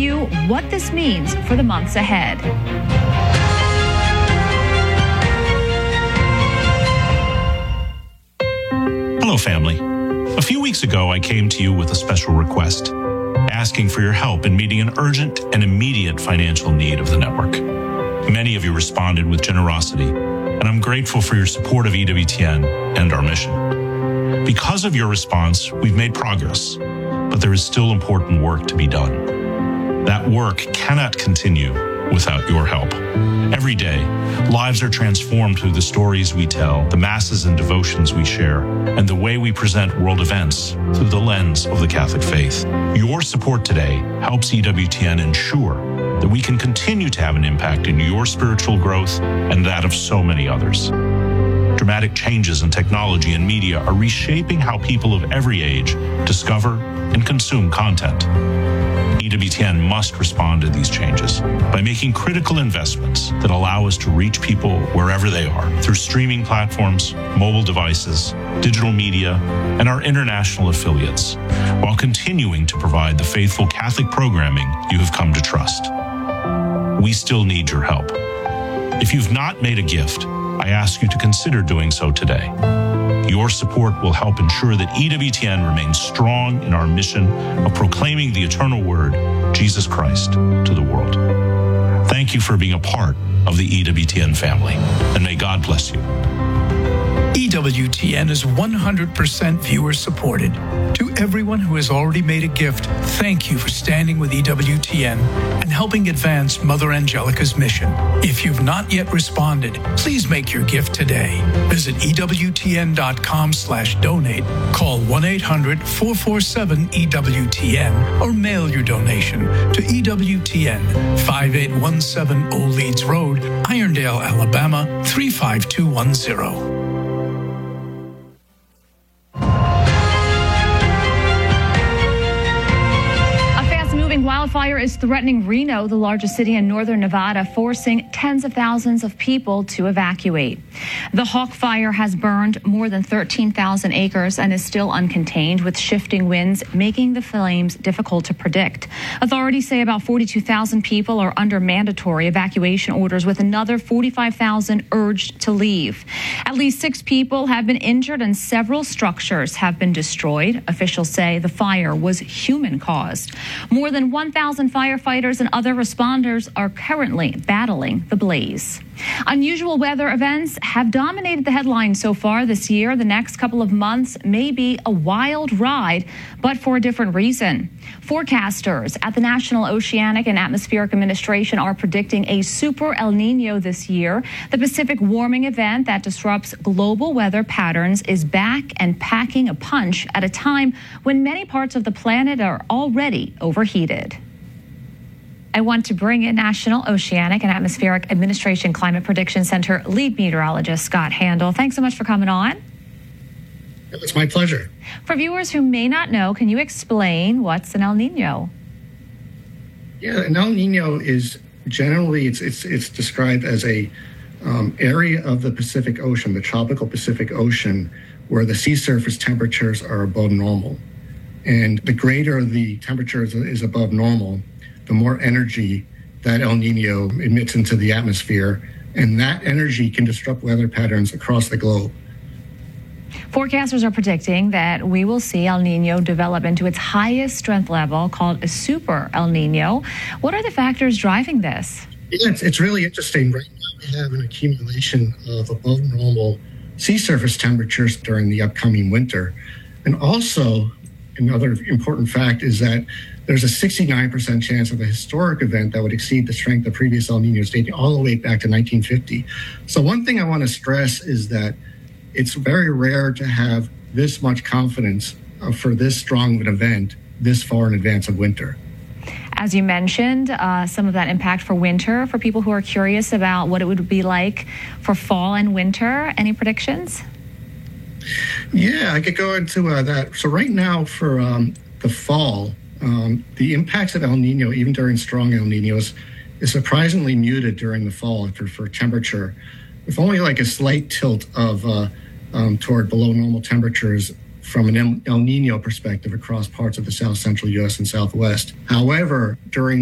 you what this means for the months ahead. Hello, family. A few weeks ago, I came to you with a special request, asking for your help in meeting an urgent and immediate financial need of the network. Many of you responded with generosity, and I'm grateful for your support of EWTN and our mission. Because of your response, we've made progress, but there is still important work to be done. That work cannot continue without your help. Every day, lives are transformed through the stories we tell, the masses and devotions we share, and the way we present world events through the lens of the Catholic faith. Your support today helps EWTN ensure that we can continue to have an impact in your spiritual growth and that of so many others. Dramatic changes in technology and media are reshaping how people of every age discover and consume content. EWTN must respond to these changes by making critical investments that allow us to reach people wherever they are through streaming platforms, mobile devices, digital media, and our international affiliates, while continuing to provide the faithful Catholic programming you have come to trust. We still need your help. If you've not made a gift, I ask you to consider doing so today. Your support will help ensure that EWTN remains strong in our mission of proclaiming the eternal word, Jesus Christ, to the world. Thank you for being a part of the EWTN family, and may God bless you. EWTN is 100% viewer supported. To everyone who has already made a gift, thank you for standing with EWTN and helping advance Mother Angelica's mission. If you've not yet responded, please make your gift today. Visit EWTN.com/donate, call 1-800-447-EWTN, or mail your donation to EWTN, 5817 Old Leeds Road, Irondale, Alabama, 35210. Wildfire is threatening Reno, the largest city in northern Nevada, forcing tens of thousands of people to evacuate. The Hawk Fire has burned more than 13,000 acres and is still uncontained, with shifting winds making the flames difficult to predict. Authorities say about 42,000 people are under mandatory evacuation orders, with another 45,000 urged to leave. At least 6 people have been injured and several structures have been destroyed. Officials say the fire was human-caused. More than 1,000 firefighters and other responders are currently battling the blaze. Unusual weather events have dominated the headlines so far this year. The next couple of months may be a wild ride, but for a different reason. Forecasters at the National Oceanic and Atmospheric Administration are predicting a super El Nino this year. The Pacific warming event that disrupts global weather patterns is back and packing a punch at a time when many parts of the planet are already overheated. I want to bring in National Oceanic and Atmospheric Administration Climate Prediction Center lead meteorologist Scott Handel. Thanks so much for coming on. It's my pleasure. For viewers who may not know, can you explain what's an El Nino? Yeah, an El Nino is generally it's described as a area of the Pacific Ocean, the tropical Pacific Ocean, where the sea surface temperatures are above normal. And the greater the temperature is above normal, the more energy that El Nino emits into the atmosphere, and that energy can disrupt weather patterns across the globe. Forecasters are predicting that we will see El Nino develop into its highest strength level, called a super El Nino. What are the factors driving this? Yeah, it's really interesting. Right now we have an accumulation of above normal sea surface temperatures during the upcoming winter. And also, another important fact is that there's a 69% chance of a historic event that would exceed the strength of previous El Ninos dating all the way back to 1950. So one thing I want to stress is that it's very rare to have this much confidence for this strong of an event this far in advance of winter. As you mentioned, some of that impact for winter, for people who are curious about what it would be like for fall and winter. Any predictions? Yeah, I could go into that. So right now for the fall, the impacts of El Nino, even during strong El Ninos, is surprisingly muted during the fall for temperature, with only like a slight tilt of toward below normal temperatures from an El Nino perspective across parts of the south central U.S. and Southwest. However, during